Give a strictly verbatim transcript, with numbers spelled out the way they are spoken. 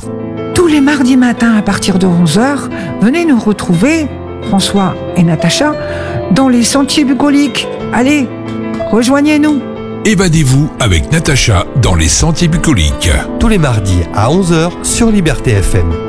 Tous les mardis matins à partir de onze heures, venez nous retrouver, François et Natacha, dans les sentiers bucoliques. Allez, rejoignez-nous. Évadez-vous avec Natacha dans les sentiers bucoliques. Tous les mardis à onze heures sur Liberté F M.